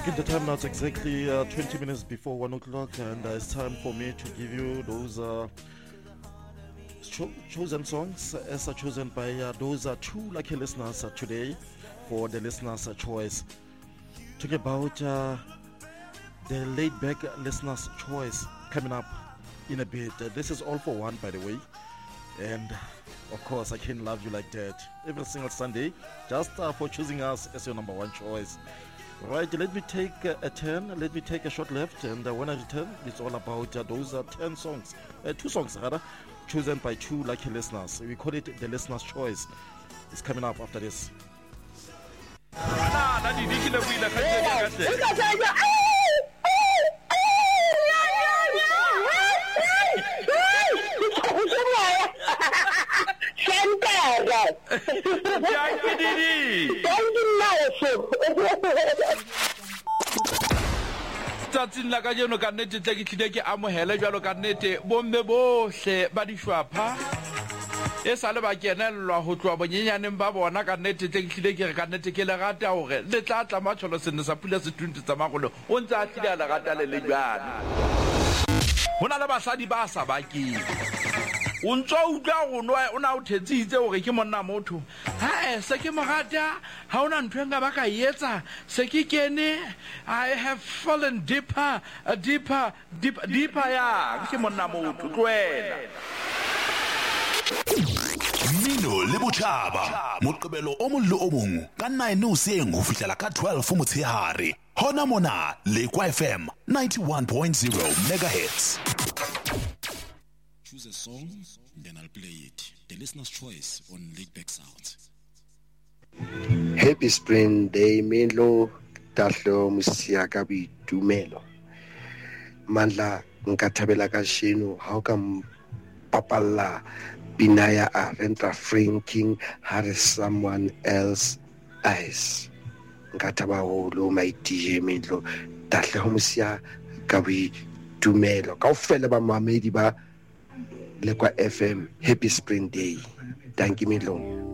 In the time now, it's exactly 20 minutes before 1 o'clock, and it's time for me to give you those chosen songs as are chosen by those two lucky listeners today for the listener's choice. Talking about the laid back listener's choice coming up in a bit. This is all for one, by the way, and of course I can love you like that every single Sunday just for choosing us as your number one choice. Right, let me take a turn, let me take a short left, and when I return, it's all about those 10 songs, 2 songs rather, chosen by 2 lucky listeners. We call it the listener's choice. It's coming up after this. Tsatsing la ka jeno ka nnete tle ke tlile ke amohele jwalo ka nnete bomme bohle ba dishwapha e sale ba kenellwa ho tloa bonyenyaneng ba bona ka nnete tle ke tlile ke re ka nnete ke le rata hore le tla tla matsholo sene sa pula se 20 tsa magolo o ntse a tlile le rata le jwana hona le basadi ba sa bakeng o ntso utlwa go ona o thetsitse hore ke monna motho se ke mogata ha ona ntwe nga ba ka etsa se ke kene I have fallen deeper ya ke monna motho tloela Mino le Botjhaba Moqebelo o mong le o mong ka 9 hoseng ho fihlela ka 12 motshehare hona mona le Kwa FM 91.0 MHz. Choose a song, then I'll play it. The listener's choice on Laidback Sounds. Happy Spring Day, Melo Tahlo Musiaka Bitumelo. Mandla Nkathabela Kashino, how come Papala Binaya Arenta Franking has someone else eyes? Nkataba my DJ Melo Tahlo Musiaka Bitumelo. Kaufela ba mamedi ba Lekwa FM. Happy Spring Day. Thank you, Melo.